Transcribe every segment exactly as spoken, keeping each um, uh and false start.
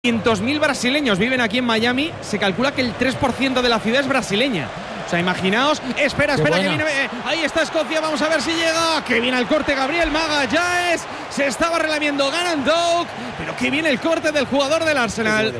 quinientos mil brasileños viven aquí en Miami. Se calcula que el tres por ciento de la ciudad es brasileña. O sea, imaginaos. Espera, espera, que viene. Eh, ahí está Escocia. Vamos a ver si llega. Que viene el corte Gabriel Magallanes. Se estaba relamiendo Gannon Doak. Pero que viene el corte del jugador del Arsenal.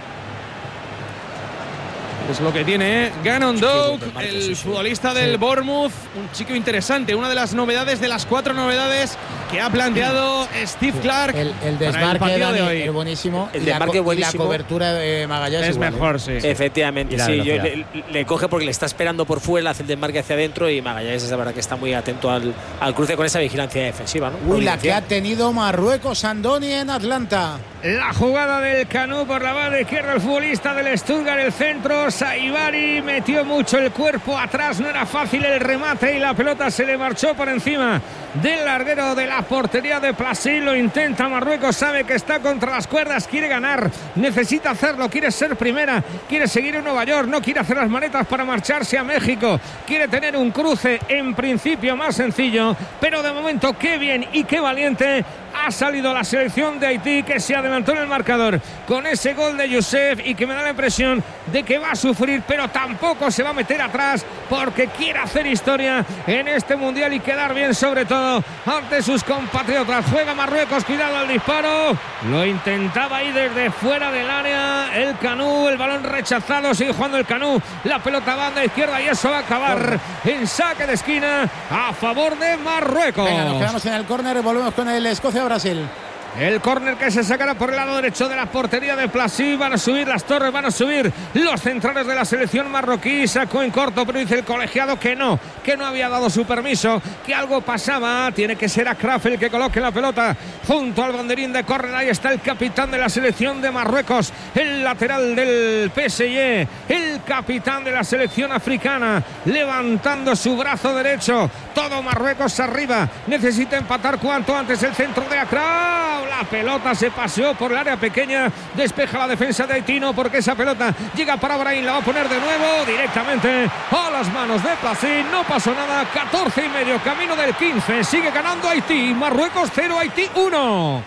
Es lo que tiene Gannon Doak, el sí, sí. futbolista del sí. Bournemouth. Un chico interesante, una de las novedades, de las cuatro novedades que ha planteado Steve Clarke. El, el desmarque el de hoy es buenísimo. El y desmarque la, buenísimo. Y la cobertura de Magallanes es igual, mejor, ¿eh? sí, sí. Efectivamente, sí. Yo, le, le coge porque le está esperando por fuera, hace el desmarque hacia adentro y Magallanes es la verdad que está muy atento al, al cruce con esa vigilancia defensiva, ¿no? Uy, la que ha tenido Marruecos, Andoni en Atlanta. La jugada del Canú por la banda izquierda, el futbolista del Stuttgart, el centro, Saibari metió mucho el cuerpo atrás, no era fácil el remate y la pelota se le marchó por encima del larguero de la portería de Placid. Lo intenta Marruecos, sabe que está contra las cuerdas, quiere ganar, necesita hacerlo, quiere ser primera, quiere seguir en Nueva York, no quiere hacer las maletas para marcharse a México, quiere tener un cruce en principio más sencillo, pero de momento qué bien y qué valiente ha salido la selección de Haití, que se adelantó en el marcador con ese gol de Youssef y que me da la impresión de que va a sufrir, pero tampoco se va a meter atrás porque quiere hacer historia en este mundial y quedar bien, sobre todo ante sus compatriotas. Juega Marruecos, cuidado al disparo, lo intentaba ahí desde fuera del área el Canú, el balón rechazado, sigue jugando el Canú, la pelota banda izquierda y eso va a acabar en saque de esquina a favor de Marruecos. Venga, nos quedamos en el córner, volvemos con el Escocia-Brasil. El córner que se sacará por el lado derecho de la portería de Placid. Van a subir las torres, van a subir los centrales de la selección marroquí. Sacó en corto, pero dice el colegiado que no, que no había dado su permiso, que algo pasaba. Tiene que ser Akraf el que coloque la pelota junto al banderín de córner. Ahí está el capitán de la selección de Marruecos, el lateral del P S G, el capitán de la selección africana, levantando su brazo derecho. Todo Marruecos arriba, necesita empatar cuanto antes. El centro de Akraf, la pelota se paseó por el área pequeña, despeja la defensa de Haitino porque esa pelota llega para Brahim, la va a poner de nuevo directamente a las manos de Placid. No pasó nada, catorce y medio, camino del quince, sigue ganando Haití. Marruecos cero, Haití uno.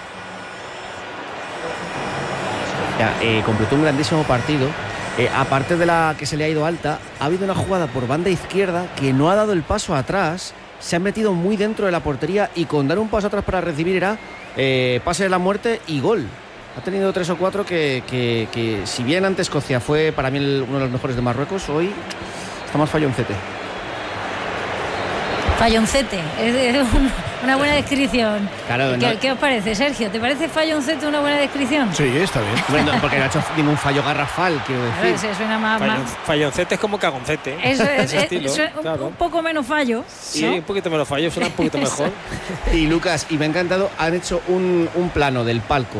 Ya, eh, completó un grandísimo partido. Eh, aparte de la que se le ha ido alta, ha habido una jugada por banda izquierda que no ha dado el paso atrás, se ha metido muy dentro de la portería y con dar un paso atrás para recibir era eh, pase de la muerte y gol. Ha tenido tres o cuatro que, que, que si bien ante Escocia fue para mí el, uno de los mejores de Marruecos, hoy está más falloncete. Falloncete, es una buena descripción. Claro, ¿Qué, no. ¿Qué os parece, Sergio? ¿Te parece falloncete una buena descripción? Sí, está bien. Bueno, porque no ha hecho ningún fallo garrafal, quiero decir. Claro, se suena más, Fallon, más... Falloncete es como cagoncete. Eso es, ese estilo, eso es claro. un poco menos fallo. Sí, ¿no? un poquito menos fallo, suena un poquito mejor. Y Lucas, y me ha encantado, han hecho un, un plano del palco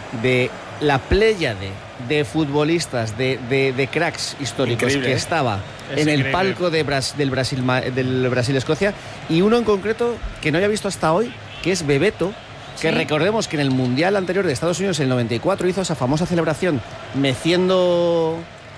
de la pléyade de futbolistas, de, de, de cracks históricos Increíble, que ¿eh? estaba Es en increíble. el palco de Bras, del Brasil del Brasil-Escocia, y uno en concreto que no había visto hasta hoy, que es Bebeto, que Sí. recordemos que en el Mundial anterior de Estados Unidos en el noventa y cuatro hizo esa famosa celebración meciendo,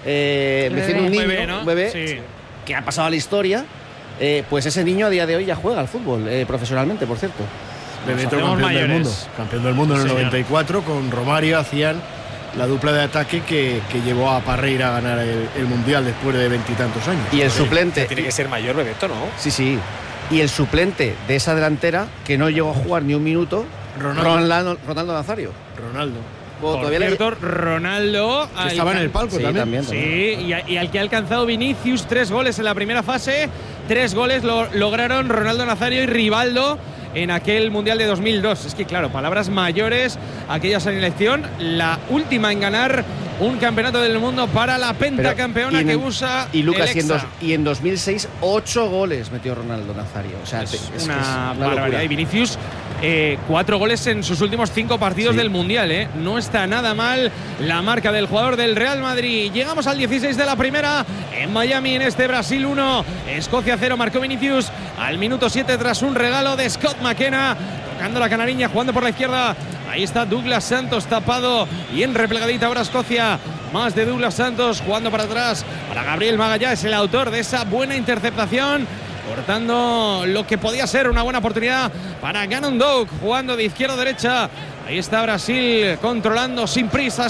eh, El meciendo un bebé. niño, Bebé, ¿no? un bebé, Sí. que ha pasado a la historia. Eh, pues ese niño a día de hoy ya juega al fútbol, eh, profesionalmente, por cierto. Bebeto, hacemos campeón mayores. del mundo. Campeón del mundo en el Señor. noventa y cuatro, con Romario hacían la dupla de ataque que, que llevó a Parreira a ganar el, el Mundial después de veintitantos años. Y el Sí. suplente. Tiene que ser mayor Bebeto, ¿no? Sí, sí. Y el suplente de esa delantera, que no llegó a jugar ni un minuto, Ronaldo. Ronaldo, Ronaldo Nazario. Ronaldo. Bueno, Por todavía le- cierto, Ronaldo Que al estaba en can- el palco Sí, también. también. Sí, y, a- y al que ha alcanzado Vinicius, tres goles en la primera fase, tres goles lo lograron Ronaldo Nazario y Rivaldo en aquel Mundial de dos mil dos. Es que claro, palabras mayores, aquella selección, la última en ganar un campeonato del mundo para la pentacampeona Pero- y que en- usa Y Lucas, el y en, dos- Hexa. y en dos mil seis, ocho goles metió Ronaldo Nazario. O sea, Es, te- es que es una una barbaridad. locura. Y Vinicius, eh, cuatro goles en sus últimos cinco partidos Sí. del Mundial. Eh. No está nada mal la marca del jugador del Real Madrid. Llegamos al dieciséis de la primera en Miami, en este Brasil uno, Escocia cero. Marcó Vinicius al minuto siete tras un regalo de Scott McKenna. Tocando la canariña, jugando por la izquierda. Ahí está Douglas Santos tapado y en replegadita ahora Escocia. Más de Douglas Santos jugando para atrás para Gabriel Magallanes, el autor de esa buena interceptación, cortando lo que podía ser una buena oportunidad para Gannon Doak, jugando de izquierda a derecha Ahí está Brasil controlando sin prisas.